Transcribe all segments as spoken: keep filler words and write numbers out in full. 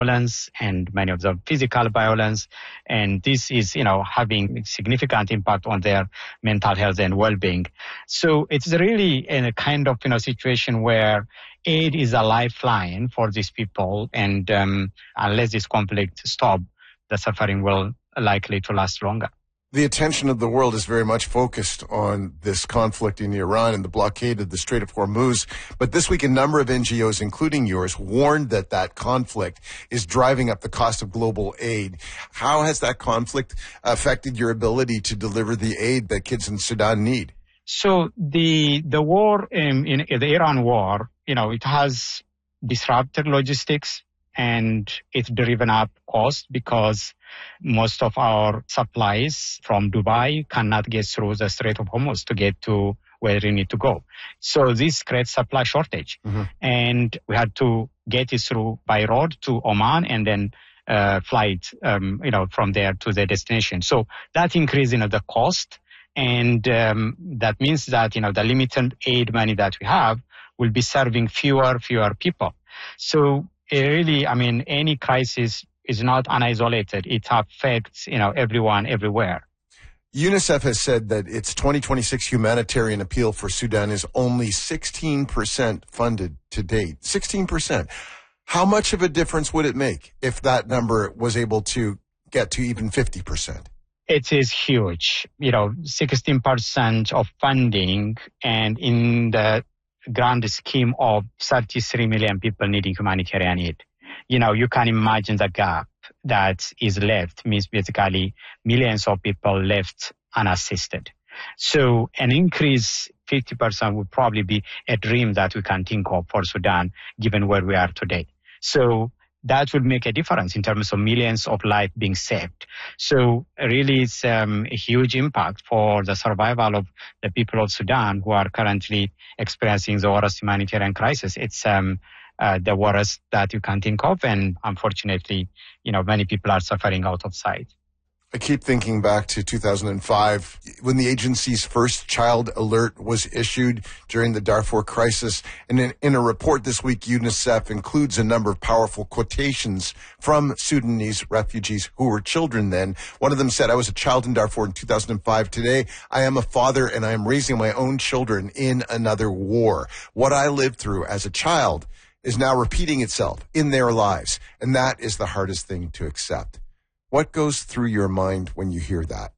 violence and many of them physical violence. And this is, you know, having significant impact on their mental health and well-being. So it's really in a kind of, you know, situation where aid is a lifeline for these people. And um, unless this conflict stops, the suffering will likely to last longer. The attention of the world is very much focused on this conflict in Iran and the blockade of the Strait of Hormuz. But this week, a number of N G Os, including yours, warned that that conflict is driving up the cost of global aid. How has that conflict affected your ability to deliver the aid that kids in Sudan need? So the the war in, in the Iran war, you know, it has disrupted logistics and it's driven up costs because most of our supplies from Dubai cannot get through the Strait of Hormuz to get to where we need to go. So this creates supply shortage. Mm-hmm. And we had to get it through by road to Oman and then uh, flight, um, you know, from there to the destination. So that increase, you know, the cost. And um, that means that, you know, the limited aid money that we have will be serving fewer, fewer people. So it really, I mean, any crisis is not unisolated. It affects, you know, everyone, everywhere. UNICEF has said that its twenty twenty-six humanitarian appeal for Sudan is only sixteen percent funded to date. sixteen percent. How much of a difference would it make if that number was able to get to even fifty percent? It is huge. You know, sixteen percent of funding, and in the grand scheme of thirty-three million people needing humanitarian aid. You know, you can imagine the gap that is left, means basically millions of people left unassisted. So an increase fifty percent would probably be a dream that we can think of for Sudan, given where we are today. So that would make a difference in terms of millions of lives being saved. So really it's um, a huge impact for the survival of the people of Sudan who are currently experiencing the worst humanitarian crisis. It's um, uh, the worst that you can think of. And unfortunately, you know, many people are suffering out of sight. I keep thinking back to two thousand five when the agency's first child alert was issued during the Darfur crisis. And in, in a report this week, UNICEF includes a number of powerful quotations from Sudanese refugees who were children then. One of them said, "I was a child in Darfur in two thousand five. Today, I am a father and I am raising my own children in another war. What I lived through as a child is now repeating itself in their lives. And that is the hardest thing to accept." What goes through your mind when you hear that?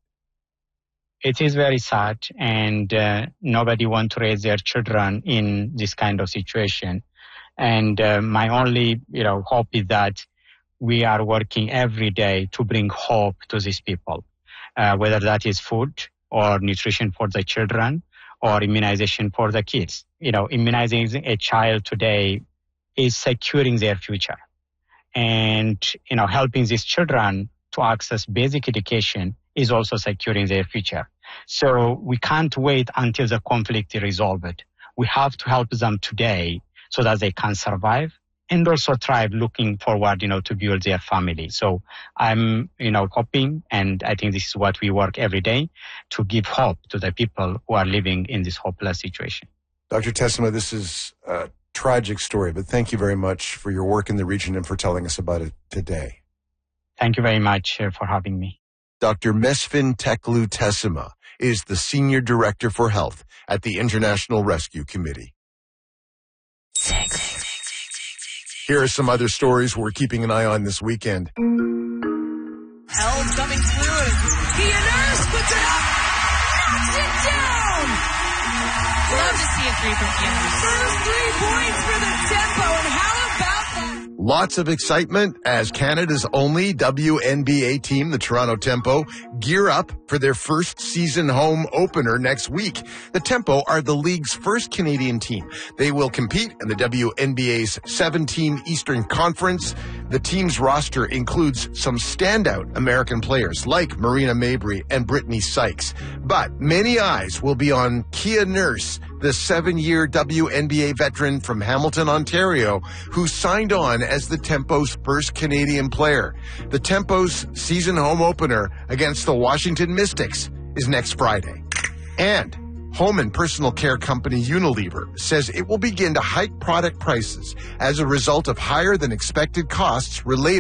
It is very sad, and uh, nobody wants to raise their children in this kind of situation. And uh, my only, you know, hope is that we are working every day to bring hope to these people, uh, whether that is food or nutrition for the children or immunization for the kids. You know, immunizing a child today is securing their future, and you know, helping these children to access basic education is also securing their future. So we can't wait until the conflict is resolved. We have to help them today so that they can survive and also thrive looking forward, you know, to build their family. So I'm, you know, hoping, and I think this is what we work every day, to give hope to the people who are living in this hopeless situation. Doctor Tessima, this is a tragic story, but thank you very much for your work in the region and for telling us about it today. Thank you very much uh, for having me. Doctor Mesfin Teklu Tessima is the Senior Director for Health at the International Rescue Committee. Here are some other stories we're keeping an eye on this weekend. Held coming through. Kia Nurse puts it up. Knocks it down. Love to see a three from Kia Nurse. First three points for the Tempo, and how about that? Lots of excitement as Canada's only W N B A team, the Toronto Tempo, gear up for their first season home opener next week. The Tempo are the league's first Canadian team. They will compete in the W N B A's seven-team Eastern Conference. The team's roster includes some standout American players like Marina Mabrey and Brittany Sykes. But many eyes will be on Kia Nurse, the seven-year W N B A veteran from Hamilton, Ontario, who signed on as the Tempo's first Canadian player. The Tempo's season home opener against the Washington Mystics is next Friday. And home and personal care company Unilever says it will begin to hike product prices as a result of higher than expected costs related